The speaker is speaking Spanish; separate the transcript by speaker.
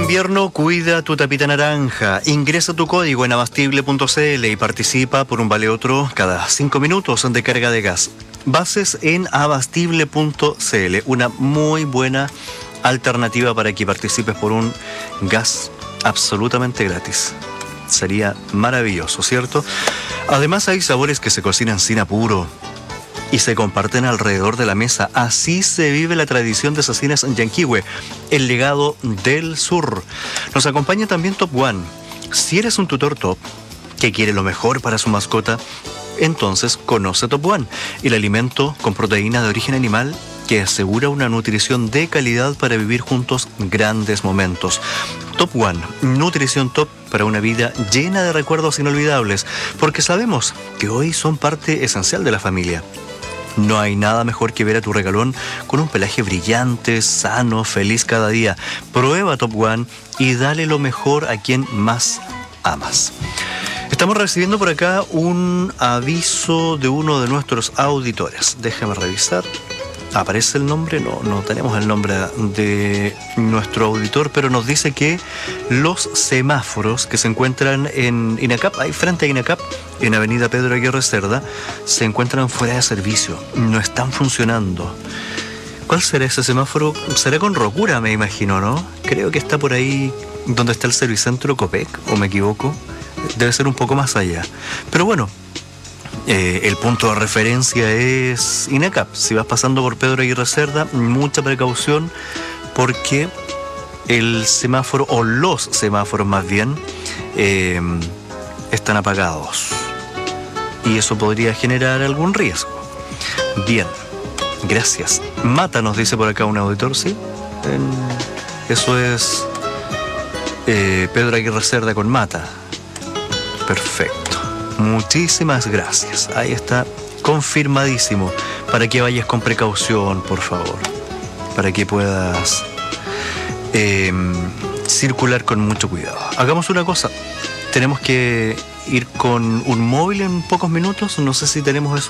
Speaker 1: invierno, cuida tu tapita naranja. Ingresa tu código en abastible.cl y participa por un vale otro cada 5 minutos de carga de gas. Bases en abastible.cl, una muy buena alternativa para que participes por un gas absolutamente gratis. Sería maravilloso, ¿cierto? Además hay sabores que se cocinan sin apuro y se comparten alrededor de la mesa. Así se vive la tradición de Cecinas Yanquihue, el legado del sur. Nos acompaña también Top One. Si eres un tutor top que quiere lo mejor para su mascota, entonces conoce Top One, el alimento con proteína de origen animal que asegura una nutrición de calidad para vivir juntos grandes momentos. Top One, nutrición top para una vida llena de recuerdos inolvidables, porque sabemos que hoy son parte esencial de la familia. No hay nada mejor que ver a tu regalón con un pelaje brillante, sano, feliz cada día. Prueba Top One y dale lo mejor a quien más amas. Estamos recibiendo por acá un aviso de uno de nuestros auditores. Déjame revisar. ¿Aparece el nombre? No tenemos el nombre de nuestro auditor, pero nos dice que los semáforos que se encuentran en INACAP, ahí frente a INACAP, en Avenida Pedro Aguirre Cerda, se encuentran fuera de servicio, no están funcionando. ¿Cuál será ese semáforo? Será con Rocura, me imagino, ¿no? Creo que está por ahí donde está el Servicentro Copec, ¿o me equivoco? Debe ser un poco más allá. Pero bueno, el punto de referencia es INACAP. Si vas pasando por Pedro Aguirre Cerda, mucha precaución porque el semáforo, o los semáforos más bien, están apagados. Y eso podría generar algún riesgo. Bien, gracias. Mata, nos dice por acá un auditor, ¿sí? Eso es Pedro Aguirre Cerda con Mata. Perfecto. Muchísimas gracias. Ahí está confirmadísimo. Para que vayas con precaución, por favor. Para que puedas circular con mucho cuidado. Hagamos una cosa. Tenemos que ir con un móvil en pocos minutos. No sé si tenemos eso